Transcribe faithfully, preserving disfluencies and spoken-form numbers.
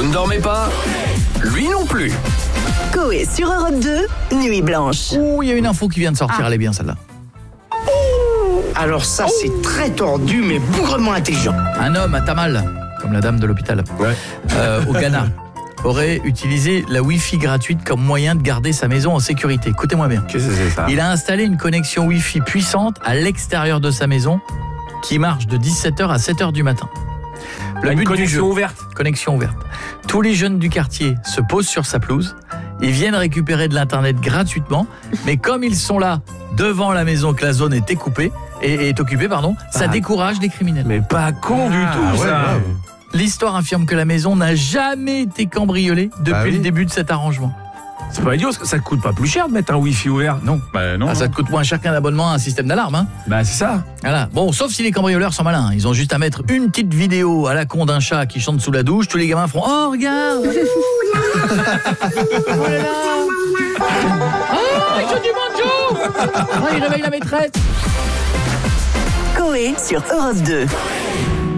ne dormez pas? Lui non plus. Coé sur Europe deux, Nuit Blanche. Ouh, il y a une info qui vient de sortir, ah. Elle est bien celle-là. Alors ça, c'est très tordu, mais bougrement intelligent. Un homme à Tamal, comme la dame de l'hôpital, ouais. euh, au Ghana, aurait utilisé la Wi-Fi gratuite comme moyen de garder sa maison en sécurité. Écoutez-moi bien. Qu'est-ce que c'est ça? Il a installé une connexion Wi-Fi puissante à l'extérieur de sa maison qui marche de dix-sept heures à sept heures du matin. Le but connexion du jeu, ouverte. Connexion ouverte. Tous les jeunes du quartier se posent sur sa pelouse. Ils viennent récupérer de l'internet gratuitement, mais comme ils sont là devant la maison que la zone est coupée et est occupée, pardon, ah. ça décourage les criminels. Mais pas con ah, du tout ouais, ça. Ouais. L'histoire affirme que la maison n'a jamais été cambriolée depuis ah, oui. le début de cet arrangement. C'est pas idiot, ça coûte pas plus cher de mettre un Wi-Fi ouvert, non? Bah non. Ah, ça te coûte moins cher qu'un abonnement à un système d'alarme, hein? Bah c'est ça. Voilà. Bon, sauf si les cambrioleurs sont malins, ils ont juste à mettre une petite vidéo à la con d'un chat qui chante sous la douche, tous les gamins feront oh regarde. Oh là là. Oh, il joue du banjo. Oh, il réveille la maîtresse. Coé sur Europe deux.